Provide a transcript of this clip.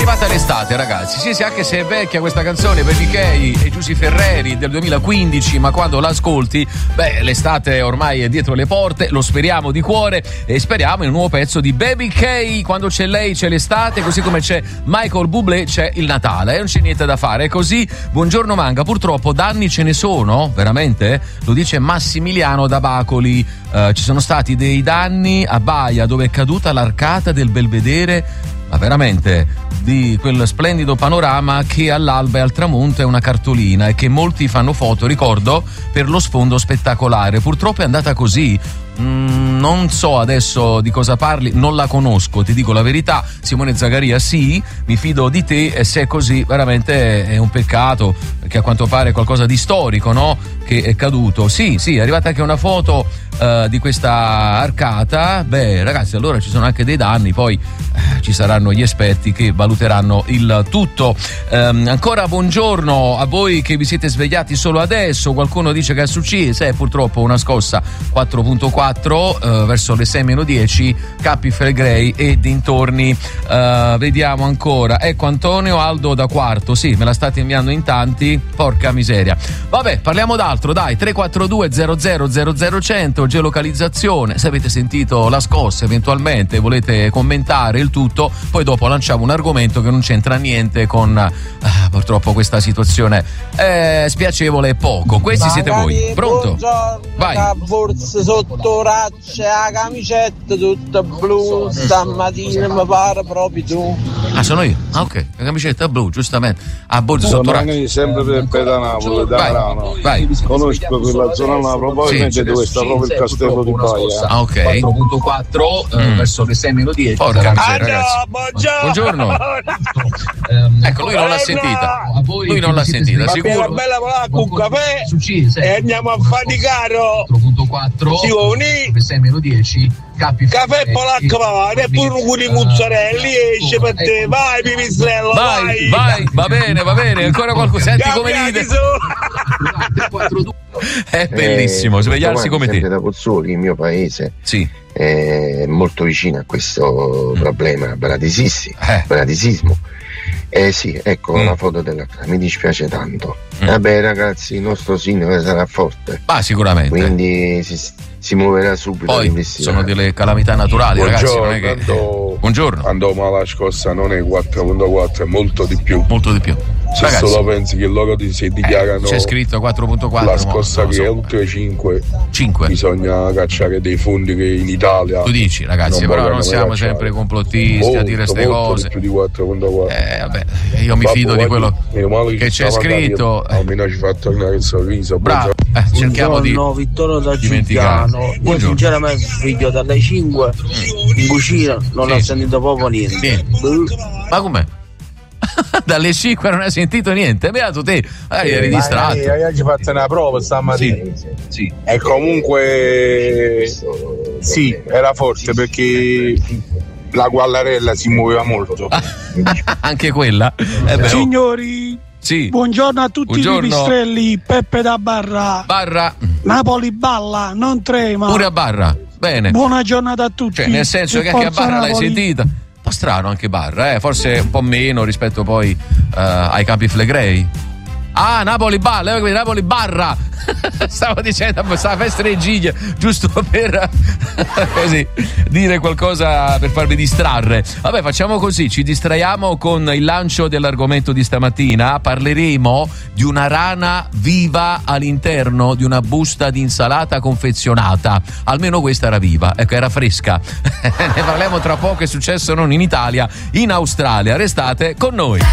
arrivata l'estate, ragazzi. Sì, anche se è vecchia questa canzone, Baby K e Giusy Ferreri del 2015, ma quando l'ascolti, l'estate ormai è dietro le porte, lo speriamo di cuore e speriamo in un nuovo pezzo di Baby K. Quando c'è lei c'è l'estate, così come c'è Michael Bublé c'è il Natale, non c'è niente da fare, è così. Buongiorno Manga, purtroppo danni ce ne sono, veramente? Lo dice Massimiliano da Bacoli. Ci sono stati dei danni a Baia, dove è caduta l'arcata del Belvedere, ma veramente di quel splendido panorama che all'alba e al tramonto è una cartolina e che molti fanno foto, ricordo, per lo sfondo spettacolare. Purtroppo è andata così. Non so adesso di cosa parli, non la conosco, ti dico la verità. Simone Zagaria, sì, mi fido di te, e se è così veramente è un peccato, perché a quanto pare è qualcosa di storico, no? Che è caduto. Sì, è arrivata anche una foto di questa arcata. Ragazzi, allora ci sono anche dei danni, poi ci saranno gli esperti che valuteranno il tutto. Ancora buongiorno a voi che vi siete svegliati solo adesso. Qualcuno dice che è successo, purtroppo una scossa 4.4 verso le 6:10, Capi Flegrei e dintorni. Vediamo ancora, ecco Antonio Aldo da Quarto, sì, me la state inviando in tanti, porca miseria. Vabbè, parliamo d'altro, dai. 342 00 100, geolocalizzazione. Se avete sentito la scossa, eventualmente volete commentare il tutto, poi dopo lanciamo un argomento che non c'entra niente con purtroppo questa situazione spiacevole e poco. Questi siete voi. Pronto? Vai. La borsa sotto raccia, la camicetta tutta blu, stamattina mi pare proprio tu. Ah, sono io? Ah, ok, la camicetta blu, giustamente. A borsa sotto raccia. Sempre per da Napoli, da Arano. Vai. Conosco quella zona là, probabilmente dove sta proprio il castello di Baia. Ah, ok. 4.4 verso le 6:10. Porca miseria, ragazzi. Buongiorno. Ecco, lui non l'ha sentita. Lui non l'ha sentita, sicuro. Una bella con un caffè e andiamo a faticare. 4.4 si unisce 6:10. caffè polacco, e pure un di mozzarella esce per te. Vai pipistrello, vai. Va bene, ancora qualcuno. Senti come ride. È bellissimo svegliarsi come te. Da Pozzuoli, il mio paese, sì, è molto vicino a questo problema bradisismo. Sì, ecco la foto della casa, mi dispiace tanto. Vabbè ragazzi, il nostro Signore sarà forte. Sicuramente. Quindi si muoverà subito. Poi sono delle calamità naturali, ragazzi, non è che... Buongiorno. Andò la scossa non è 4.4, è molto di più. Se ragazzi, solo pensi che loro si dichiarano c'è scritto 4.4, la scossa che è oltre 5, bisogna cacciare dei fondi che in Italia tu dici, ragazzi, però non siamo sempre complottisti a dire queste cose. Più di 4.4. Vabbè, io mi fido di quello che c'è scritto. Almeno ci fa tornare il sorriso. Bravo. Cerchiamo di Vittorio da dimenticare. Io sinceramente figlio dalle 5 in cucina non ho sentito proprio niente. Ma com'è? Dalle 5 non hai sentito niente? Beato te, eri distratto. Io ci ho fatto una prova stamattina. Sì. E comunque sì, era forte perché la guallarella si muoveva molto. Anche quella? Signori, sì. Buongiorno a tutti i pipistrelli. Peppe da Barra. Napoli balla, non trema. Pure a Barra. Bene. Buona giornata a tutti. Cioè, nel senso che anche a Barra Napoli. L'hai sentita? Un po' strano anche Barra, forse un po' meno rispetto poi ai Campi Flegrei. Napoli balla, Napoli barra. Stavo dicendo questa festa regia, giusto per così dire qualcosa per farvi distrarre. Vabbè, facciamo così, ci distraiamo con il lancio dell'argomento di stamattina. Parleremo di una rana viva all'interno di una busta di insalata confezionata. Almeno questa era viva, ecco, era fresca. Ne parliamo tra poco, è successo non in Italia, in Australia. Restate con noi.